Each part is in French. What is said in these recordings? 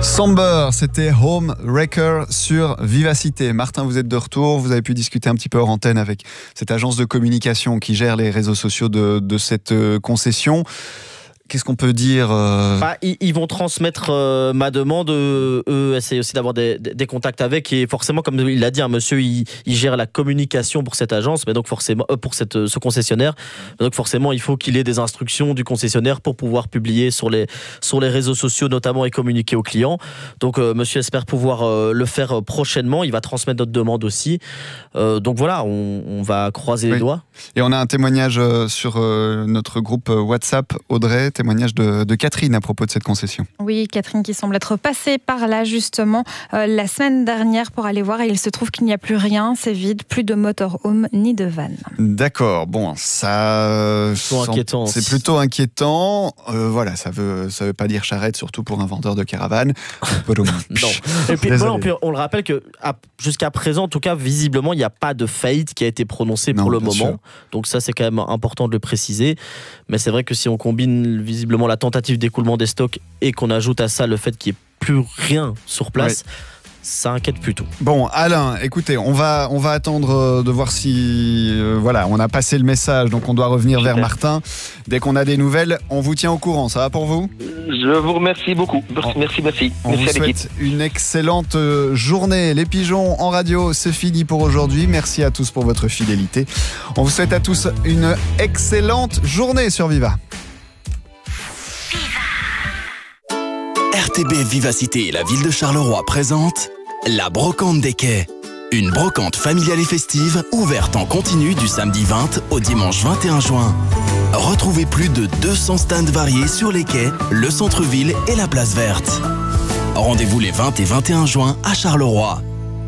Somber, c'était Home Wrecker sur Vivacité. Martin, vous êtes de retour, vous avez pu discuter un petit peu hors antenne avec cette agence de communication qui gère les réseaux sociaux de cette concession. Qu'est-ce qu'on peut dire Ils vont transmettre ma demande. Eux essayent aussi d'avoir des contacts avec. Et forcément, comme il l'a dit, monsieur, il gère la communication pour cette agence, mais donc forcément pour ce concessionnaire. Mais donc forcément, il faut qu'il ait des instructions du concessionnaire pour pouvoir publier sur les réseaux sociaux notamment et communiquer aux clients. Donc monsieur espère pouvoir le faire prochainement. Il va transmettre notre demande aussi. Donc voilà, on va croiser les doigts. Et on a un témoignage sur notre groupe WhatsApp, Audrey. Témoignage de Catherine à propos de cette concession. Oui, Catherine qui semble être passée par là justement la semaine dernière pour aller voir et il se trouve qu'il n'y a plus rien, c'est vide, plus de motorhome ni de van. D'accord, bon, ça c'est plutôt inquiétant. Voilà, ça veut pas dire charrette, surtout pour un vendeur de caravane. Non. Et puis, on le rappelle que jusqu'à présent, en tout cas, visiblement, il n'y a pas de faillite qui a été prononcée pour le moment. Sûr. Donc ça, c'est quand même important de le préciser. Mais c'est vrai que si on combine visiblement la tentative d'écoulement des stocks et qu'on ajoute à ça le fait qu'il n'y ait plus rien sur place, ça inquiète plutôt. Bon, Alain, écoutez, on va attendre de voir si on a passé le message, donc on doit revenir vers Martin. Dès qu'on a des nouvelles, on vous tient au courant. Ça va pour vous ? Je vous remercie beaucoup. Merci. On vous souhaite une excellente journée. Les pigeons en radio, c'est fini pour aujourd'hui. Merci à tous pour votre fidélité. On vous souhaite à tous une excellente journée sur Viva. RTBF Vivacité et la ville de Charleroi présentent la brocante des quais. Une brocante familiale et festive ouverte en continu du samedi 20 au dimanche 21 juin. Retrouvez plus de 200 stands variés sur les quais, le centre-ville et la place verte. Rendez-vous les 20 et 21 juin à Charleroi.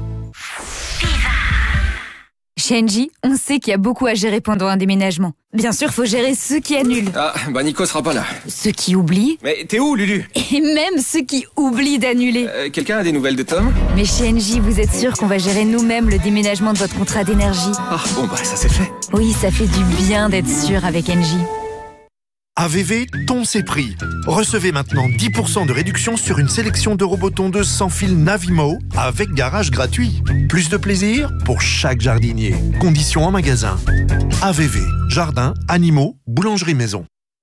Chez Engie, on sait qu'il y a beaucoup à gérer pendant un déménagement. Bien sûr, faut gérer ceux qui annulent. Ah, Nico sera pas là. Ceux qui oublient. Mais t'es où, Lulu ? Et même ceux qui oublient d'annuler. Quelqu'un a des nouvelles de Tom ? Mais chez Engie, vous êtes sûr qu'on va gérer nous-mêmes le déménagement de votre contrat d'énergie ? Ah, bon, ça c'est fait. Oui, ça fait du bien d'être sûr avec Engie. AVV, ton c'est pris. Recevez maintenant 10% de réduction sur une sélection de robots tondeuses sans fil Navimo avec garage gratuit. Plus de plaisir pour chaque jardinier. Conditions en magasin. AVV, jardin, animaux, boulangerie maison.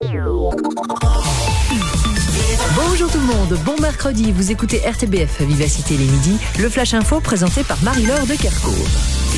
Bonjour tout le monde, bon mercredi, vous écoutez RTBF Vivacité les midis, le Flash Info présenté par Marie-Laure de Kerkhove.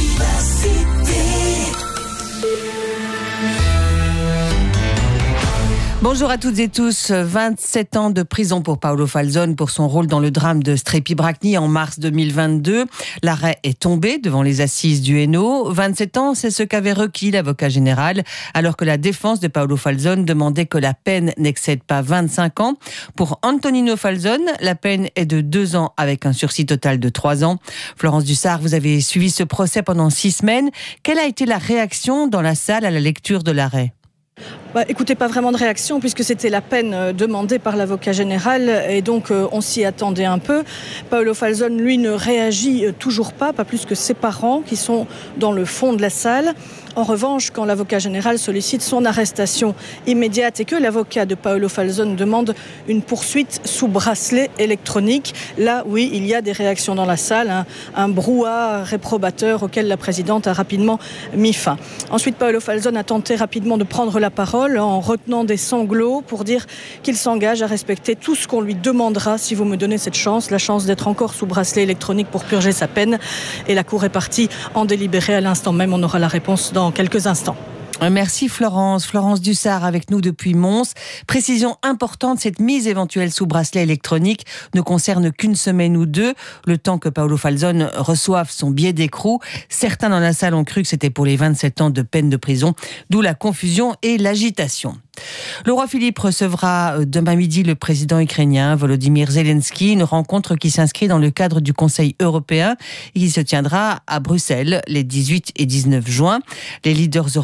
Bonjour à toutes et tous. 27 ans de prison pour Paolo Falzone pour son rôle dans le drame de Strepy-Bracni en mars 2022. L'arrêt est tombé devant les assises du Hainaut. 27 ans, c'est ce qu'avait requis l'avocat général, alors que la défense de Paolo Falzone demandait que la peine n'excède pas 25 ans. Pour Antonino Falzone, la peine est de 2 ans avec un sursis total de 3 ans. Florence Dussart, vous avez suivi ce procès pendant 6 semaines. Quelle a été la réaction dans la salle à la lecture de l'arrêt ? Écoutez, pas vraiment de réaction puisque c'était la peine demandée par l'avocat général et donc on s'y attendait un peu. Paolo Falzone, lui, ne réagit toujours pas plus que ses parents qui sont dans le fond de la salle. En revanche, quand l'avocat général sollicite son arrestation immédiate et que l'avocat de Paolo Falzone demande une poursuite sous bracelet électronique, là, oui, il y a des réactions dans la salle, un brouhaha réprobateur auquel la présidente a rapidement mis fin. Ensuite, Paolo Falzone a tenté rapidement de prendre la parole en retenant des sanglots pour dire qu'il s'engage à respecter tout ce qu'on lui demandera si vous me donnez cette chance, la chance d'être encore sous bracelet électronique pour purger sa peine. Et la cour est partie en délibéré à l'instant même. On aura la réponse dans quelques instants. Merci Florence. Florence Dussart avec nous depuis Mons. Précision importante, cette mise éventuelle sous bracelet électronique ne concerne qu'une semaine ou 2, le temps que Paolo Falzone reçoive son billet d'écrou. Certains dans la salle ont cru que c'était pour les 27 ans de peine de prison, d'où la confusion et l'agitation. Le roi Philippe recevra demain midi le président ukrainien Volodymyr Zelensky, une rencontre qui s'inscrit dans le cadre du Conseil européen et qui se tiendra à Bruxelles les 18 et 19 juin. Les leaders européens doivent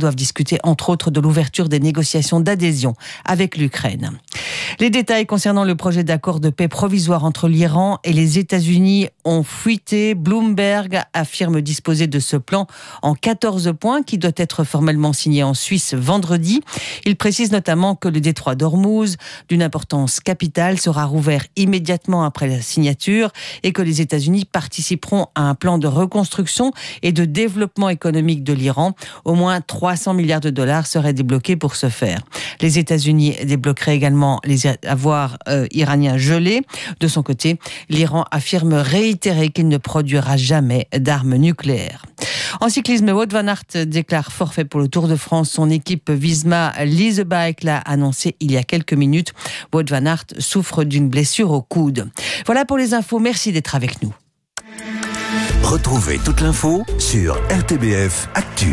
doivent discuter entre autres de l'ouverture des négociations d'adhésion avec l'Ukraine. Les détails concernant le projet d'accord de paix provisoire entre l'Iran et les États-Unis ont fuité. Bloomberg affirme disposer de ce plan en 14 points qui doit être formellement signé en Suisse vendredi. Il précise notamment que le détroit d'Ormuz, d'une importance capitale, sera rouvert immédiatement après la signature et que les États-Unis participeront à un plan de reconstruction et de développement économique de l'Iran. Au moins 300 milliards de dollars seraient débloqués pour ce faire. Les États-Unis débloqueraient également les avoirs iraniens gelés. De son côté, l'Iran affirme réitérer qu'il ne produira jamais d'armes nucléaires. En cyclisme, Wout van Aert déclare forfait pour le Tour de France. Son équipe Visma Lease Bike l'a annoncé il y a quelques minutes. Wout van Aert souffre d'une blessure au coude. Voilà pour les infos. Merci d'être avec nous. Retrouvez toute l'info sur RTBF Actu.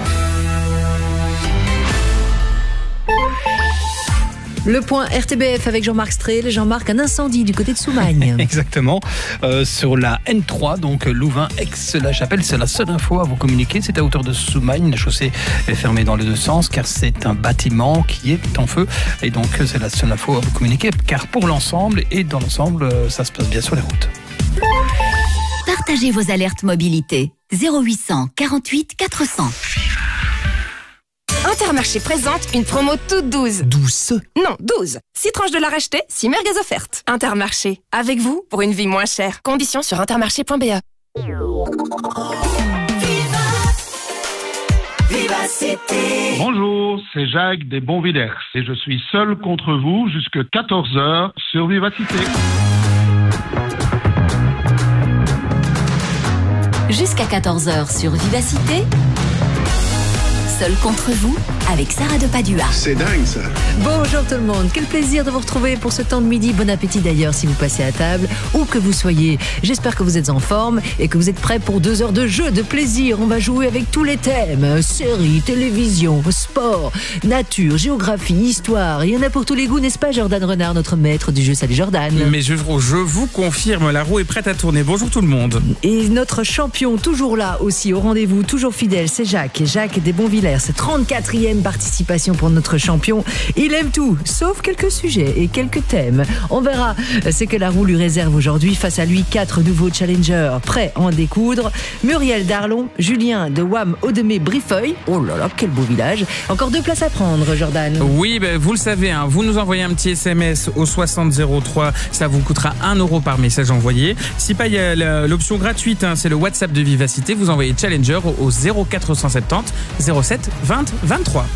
Le point RTBF avec Jean-Marc Strel. Jean-Marc, un incendie du côté de Soumagne. Exactement, sur la N3, donc Louvain-Aix-la-Chapelle. C'est la seule info à vous communiquer. C'est à hauteur de Soumagne. La chaussée est fermée dans les deux sens car c'est un bâtiment qui est en feu. Et donc c'est la seule info à vous communiquer car pour l'ensemble et dans l'ensemble, ça se passe bien sur les routes. Partagez vos alertes mobilité. 0800 48 400. Intermarché présente une promo toute douce. Douce? Non, 12. 6 tranches de la racheter, 6 merguez offertes. Intermarché, avec vous pour une vie moins chère. Conditions sur intermarché.be. Bonjour, c'est Jacques des Bonvillers et je suis seul contre vous jusqu'à 14h sur Vivacité. Jusqu'à 14h sur Vivacité. Seul contre vous, avec Sarah de Padua. C'est dingue ça. Bonjour tout le monde, quel plaisir de vous retrouver pour ce temps de midi. Bon appétit d'ailleurs si vous passez à table, où que vous soyez. J'espère que vous êtes en forme et que vous êtes prêts pour 2 heures de jeu, de plaisir. On va jouer avec tous les thèmes, séries, télévision, sport, nature, géographie, histoire. Il y en a pour tous les goûts, n'est-ce pas Jordan Renard, notre maître du jeu. Salut Jordan. Mais je vous confirme, la roue est prête à tourner. Bonjour tout le monde. Et notre champion, toujours là aussi, au rendez-vous, toujours fidèle, c'est Jacques des Bonvillers. C'est 34e participation pour notre champion. Il aime tout, sauf quelques sujets et quelques thèmes. On verra ce que la roue lui réserve aujourd'hui. Face à lui, 4 nouveaux challengers prêts à en découdre. Muriel Darlon, Julien de Wam Audemé Brifeuil. Oh là là, quel beau village. Encore 2 places à prendre, Jordan. Oui, vous le savez, vous nous envoyez un petit SMS au 6003. Ça vous coûtera 1 € par message envoyé. Si pas, il y a l'option gratuite, c'est le WhatsApp de Vivacité. Vous envoyez challenger au 0470 07 20 23.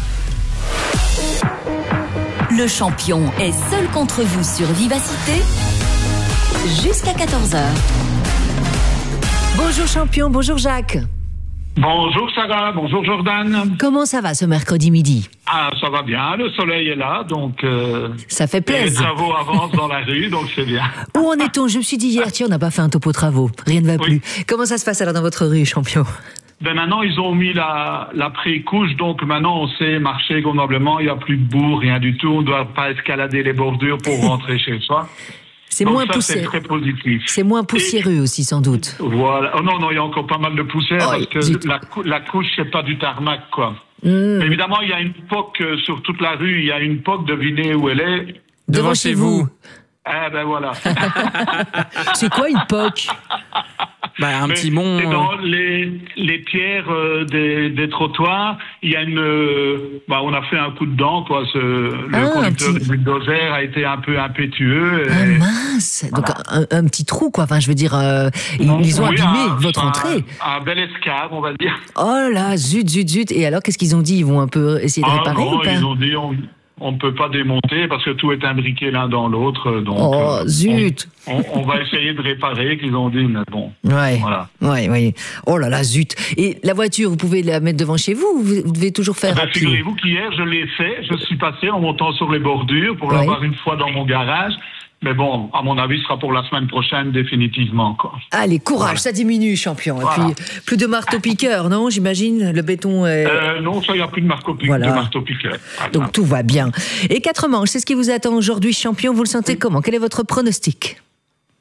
Le champion est seul contre vous sur Vivacité. Jusqu'à 14h. Bonjour champion, bonjour Jacques. Bonjour Sarah, bonjour Jordan. Comment ça va ce mercredi midi? Ah, ça va bien, le soleil est là, donc... ça fait plaisir. Les travaux avancent dans la rue, donc c'est bien. Où en est-on? Je me suis dit hier, tiens, on n'a pas fait un topo travaux. Rien ne va plus. Comment ça se passe alors dans votre rue, champion? Ben maintenant, ils ont mis la pré-couche, donc maintenant, on sait marcher convenablement, il n'y a plus de boue, rien du tout, on ne doit pas escalader les bordures pour rentrer chez soi. C'est donc moins ça, poussiéreux. C'est très positif. C'est moins poussiéreux aussi, sans doute. Voilà. Oh non, il y a encore pas mal de poussière parce que la couche, c'est pas du tarmac, quoi. Évidemment, il y a une POC sur toute la rue, il y a une POC, devinez où elle est? Devant chez vous. Ah ben voilà. C'est quoi une POC? Un petit mont. C'est dans les pierres des trottoirs. Il y a on a fait un coup de dent, quoi. Le conducteur du bulldozer a été un peu impétueux. Mince. Voilà. Donc un petit trou, quoi. Enfin, je veux dire, ils ont abîmé votre entrée. Un bel escave, on va dire. Oh là, zut. Et alors, qu'est-ce qu'ils ont dit? Ils vont un peu essayer de réparer ou pas? Ils ont dit on ne peut pas démonter parce que tout est imbriqué l'un dans l'autre. Donc, zut. On va essayer de réparer, qu'ils ont dit, mais bon. Ouais. Voilà. Ouais. Oh là là, zut. Et la voiture, vous pouvez la mettre devant chez vous ou vous devez toujours faire à pied? Figurez-vous qu'hier, je l'ai fait. Je suis passé en montant sur les bordures pour l'avoir une fois dans mon garage. Mais bon, à mon avis, ce sera pour la semaine prochaine définitivement, quoi. Allez, courage, ça diminue, champion. Voilà. Et puis, plus de marteau-piqueur, non? J'imagine, le béton est... non, ça, il n'y a plus de marteau-piqueur. Voilà. Donc, tout va bien. Et 4 manches, c'est ce qui vous attend aujourd'hui, champion. Vous le sentez comment? Quel est votre pronostic?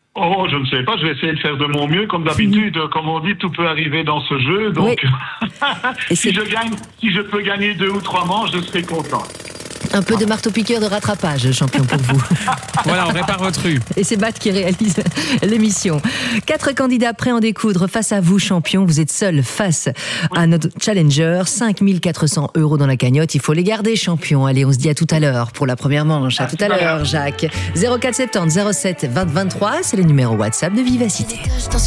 Oh, je ne sais pas, je vais essayer de faire de mon mieux. Comme d'habitude, comme on dit, tout peut arriver dans ce jeu. Donc, si je peux gagner 2 ou 3 manches, je serai content. Un peu de marteau-piqueur de rattrapage, champion, pour vous. Voilà, on répare votre rue. Et c'est Bat qui réalise l'émission. 4 candidats prêts à en découdre face à vous, champion. Vous êtes seul face à notre challenger. 5 400 € dans la cagnotte. Il faut les garder, champion. Allez, on se dit à tout à l'heure pour la première manche. À tout à l'heure, Jacques. 04 70 07 20 23, c'est le numéro WhatsApp de Vivacité.